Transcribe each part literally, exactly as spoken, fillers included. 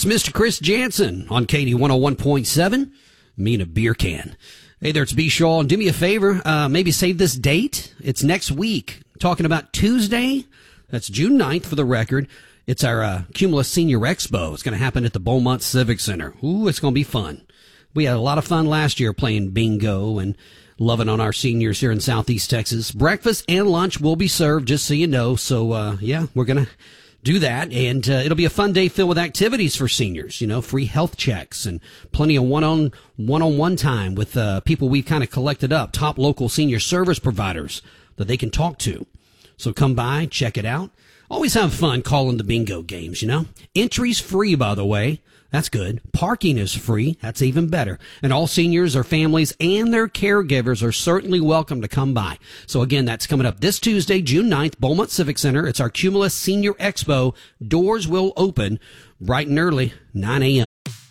Mister Chris Jansen on Katie one oh one point seven. Me and a beer can. Hey there, it's B. Shaw. Do me a favor, uh, maybe save this date. It's next week. Talking about Tuesday. That's June ninth for the record. It's our uh, Cumulus Senior Expo. It's going to happen at the Beaumont Civic Center. Ooh, it's going to be fun. We had a lot of fun last year playing bingo and loving on our seniors here in Southeast Texas. Breakfast and lunch will be served, just so you know. So, uh, yeah, we're going to do that. And uh, it'll be a fun day filled with activities for seniors, you know, free health checks and plenty of one-on, one-on-one time with uh, people we've kind of collected up, top local senior service providers that they can talk to. So come by, check it out. Always have fun calling the bingo games, you know. Entry's free, by the way. That's good. Parking is free. That's even better. And all seniors or families and their caregivers are certainly welcome to come by. So again, that's coming up this Tuesday, June ninth, Beaumont Civic Center. It's our Cumulus Senior Expo. Doors will open bright and early, nine a.m.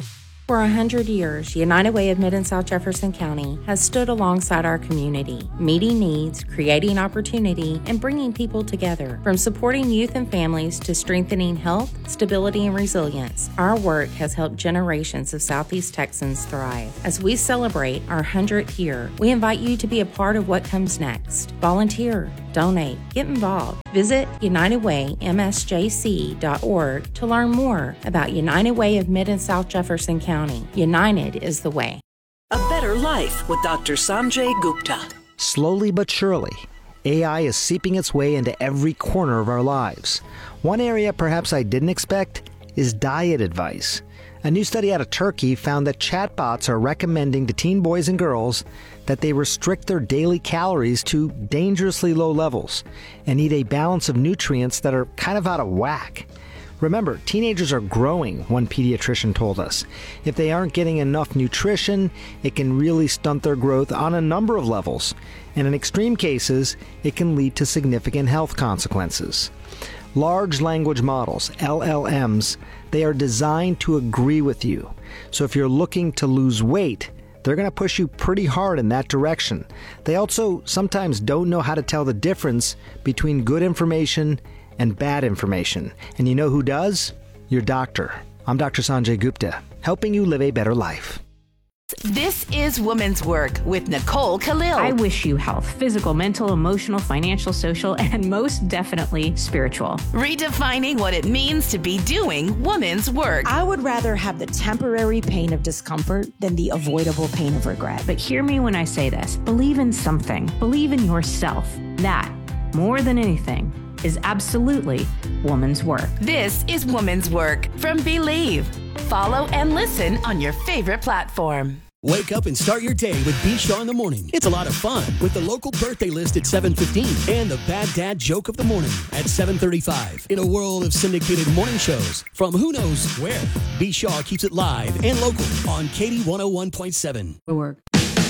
For a hundred years, United Way of Mid and South Jefferson County has stood alongside our community, meeting needs, creating opportunity, and bringing people together. From supporting youth and families to strengthening health, stability, and resilience, our work has helped generations of Southeast Texans thrive. As we celebrate our hundredth year, we invite you to be a part of what comes next. Volunteer, donate, get involved. Visit united way m s j c dot org to learn more about United Way of Mid and South Jefferson County. United is the way. A better life with Doctor Sanjay Gupta. Slowly but surely, A I is seeping its way into every corner of our lives. One area perhaps I didn't expect is diet advice. A new study out of Turkey found that chatbots are recommending to teen boys and girls that they restrict their daily calories to dangerously low levels and eat a balance of nutrients that are kind of out of whack. Remember, teenagers are growing, one pediatrician told us. If they aren't getting enough nutrition, it can really stunt their growth on a number of levels. And in extreme cases, it can lead to significant health consequences. Large language models, L L Ms, they are designed to agree with you. So if you're looking to lose weight, they're going to push you pretty hard in that direction. They also sometimes don't know how to tell the difference between good information and bad information. And you know who does? Your doctor. I'm Doctor Sanjay Gupta, helping you live a better life. This is Women's Work with Nicole Khalil. I wish you health, physical, mental, emotional, financial, social, and most definitely spiritual. Redefining what it means to be doing women's work. I would rather have the temporary pain of discomfort than the avoidable pain of regret. But hear me when I say this. Believe in something. Believe in yourself. That, more than anything, is absolutely woman's work. This is Woman's Work from Believe. Follow and listen on your favorite platform. Wake up and start your day with B. Shaw in the morning. It's a lot of fun with the local birthday list at seven fifteen and the Bad Dad joke of the morning at seven thirty-five. In a world of syndicated morning shows from who knows where, B. Shaw keeps it live and local on Katie one oh one point seven. Work.